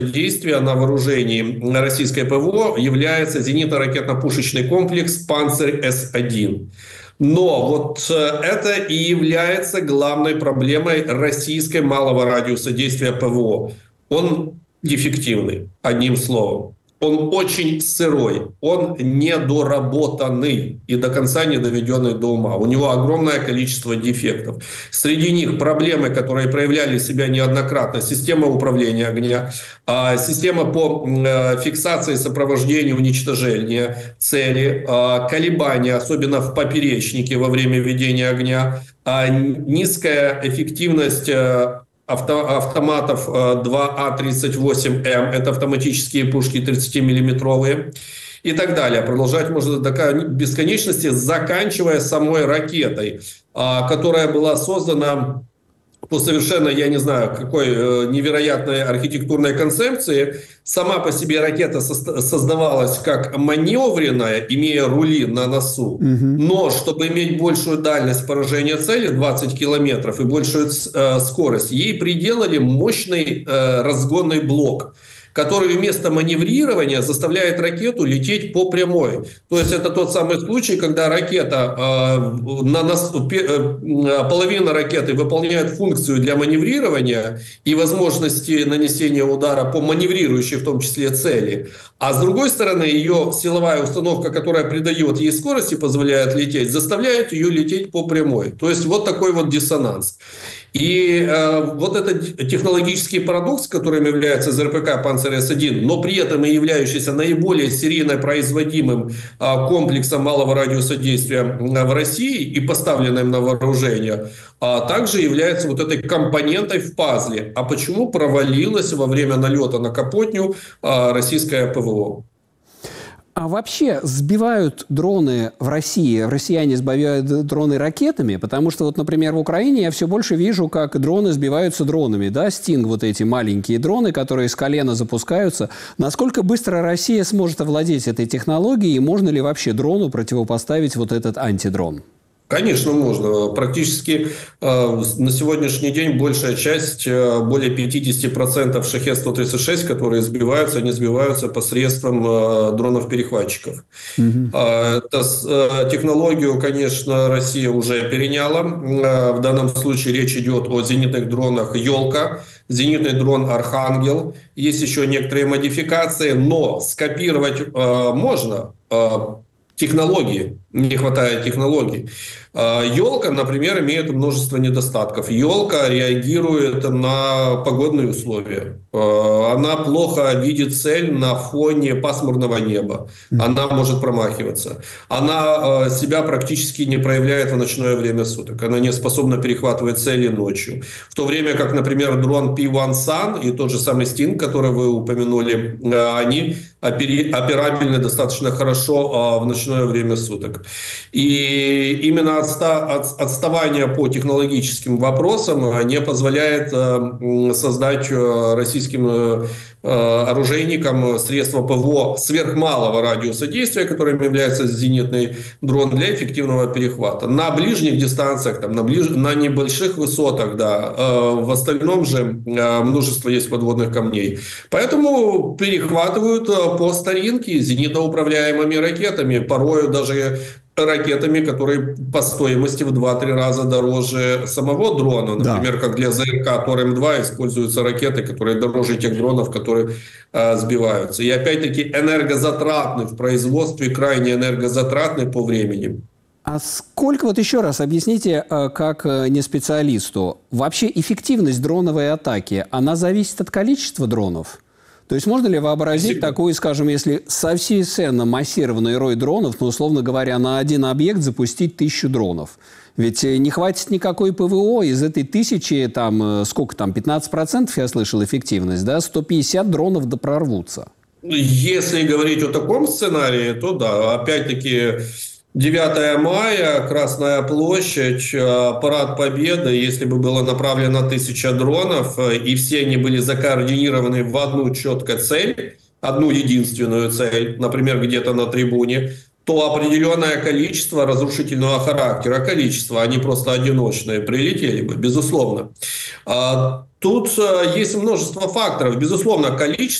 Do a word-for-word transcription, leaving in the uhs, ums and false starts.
действия на вооружении российской ПВО является зенитно-ракетно-пушечный комплекс «Панцирь С один». Но вот это и является главной проблемой российской малого радиуса действия ПВО. Он дефективный, одним словом. Он очень сырой, он недоработанный и до конца не доведенный до ума. У него огромное количество дефектов. Среди них проблемы, которые проявляли себя неоднократно. Система управления огня, система по фиксации, сопровождению, уничтожению цели, колебания, особенно в поперечнике во время ведения огня, низкая эффективность автоматов два А тридцать восемь М, это автоматические пушки тридцатимиллиметровые, и так далее. Продолжать можно до бесконечности, заканчивая самой ракетой, которая была создана по совершенно, я не знаю, какой невероятной архитектурной концепции. Сама по себе ракета создавалась как маневренная, имея рули на носу. Угу. Но чтобы иметь большую дальность поражения цели, двадцать километров, и большую э, скорость, ей приделали мощный э, разгонный блок, который вместо маневрирования заставляет ракету лететь по прямой. То есть это тот самый случай, когда ракета, э, на нас, э, половина ракеты выполняет функцию для маневрирования и возможности нанесения удара по маневрирующей в том числе цели. А с другой стороны, ее силовая установка, которая придает ей скорость и позволяет лететь, заставляет ее лететь по прямой. То есть вот такой вот диссонанс. И э, вот этот технологический парадокс, которым является ЗРПК «Панцирь С один», но при этом и являющийся наиболее серийно производимым э, комплексом малого радиуса действия в России и поставленным на вооружение, а также является вот этой компонентой в пазле. А почему провалилась во время налета на Капотню э, российская ПВО? А вообще сбивают дроны в России, россияне сбивают дроны ракетами? Потому что вот, например, в Украине я все больше вижу, как дроны сбиваются дронами. Да, Стинг, вот эти маленькие дроны, которые с колена запускаются. Насколько быстро Россия сможет овладеть этой технологией? И можно ли вообще дрону противопоставить вот этот антидрон? Конечно, можно. Практически э, на сегодняшний день большая часть, э, более пятьдесят процентов шахед сто тридцать шесть, которые сбиваются, они сбиваются посредством э, дронов-перехватчиков. Mm-hmm. Э, это, э, технологию, конечно, Россия уже переняла. Э, в данном случае речь идет о зенитных дронах «Елка», зенитный дрон «Архангел». Есть еще некоторые модификации, но скопировать э, можно. Э, технологии. Не хватает технологий. Елка, например, имеет множество недостатков. Елка реагирует на погодные условия. Она плохо видит цель на фоне пасмурного неба. Она может промахиваться. Она себя практически не проявляет в ночное время суток. Она не способна перехватывать цели ночью. В то время как, например, дрон пи один Sun и тот же самый Стинг, который вы упомянули, они операбельны достаточно хорошо в ночное время суток. И именно отставание по технологическим вопросам не позволяет создать российским оружейникам средства ПВО сверхмалого радиуса действия, которым является зенитный дрон, для эффективного перехвата. На ближних дистанциях, там, на, ближ... на небольших высотах, да, в остальном же множество есть подводных камней. Поэтому перехватывают по старинке зенитно-управляемыми ракетами, порою даже ракетами, которые по стоимости в два-три раза дороже самого дрона. Например, да. Как для ЗРК Торем два используются ракеты, которые дороже тех дронов, которые э, сбиваются. И опять-таки энергозатратны в производстве, крайне энергозатратны по времени. А сколько, вот еще раз объясните, как не специалисту, вообще эффективность дроновой атаки, она зависит от количества дронов? То есть можно ли вообразить Всегда. такую, скажем, если совсем массированный рой дронов, ну, условно говоря, на один объект запустить тысячу дронов? Ведь не хватит никакой ПВО, из этой тысячи, там, сколько там, пятнадцать процентов, я слышал, эффективность, да, сто пятьдесят дронов да прорвутся. Если говорить о таком сценарии, то да, опять-таки... девятое мая, Красная площадь, парад Победы, если бы было направлено тысяча дронов, и все они были закоординированы в одну четкую цель, одну единственную цель, например, где-то на трибуне, то определенное количество разрушительного характера, количество, они просто одиночные, прилетели бы, безусловно. Тут есть множество факторов. Безусловно, количество